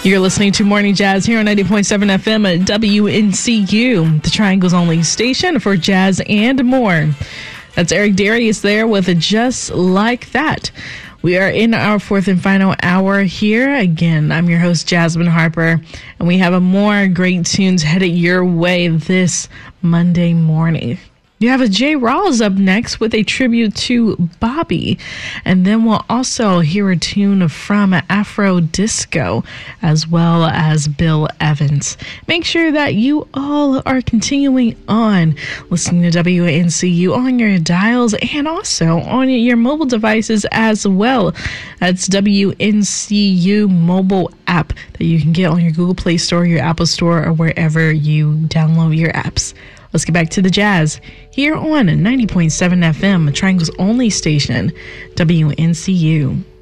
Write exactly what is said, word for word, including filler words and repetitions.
You're listening to Morning Jazz here on ninety point seven F M at W N C U, the Triangle's only station for jazz and more. That's Eric Darius there with Just Like That. We are in our fourth and final hour here. Again, I'm your host, Jasmine Harper, and we have a more great tunes headed your way this Monday morning. You have a Jay Rawls up next with a tribute to Bobby. And then we'll also hear a tune from Afro Disco as well as Bill Evans. Make sure that you all are continuing on listening to W N C U on your dials and also on your mobile devices as well. That's W N C U mobile app that you can get on your Google Play Store, your Apple Store, or wherever you download your apps. Let's get back to the jazz here on ninety point seven F M, Triangle's only station, W N C U.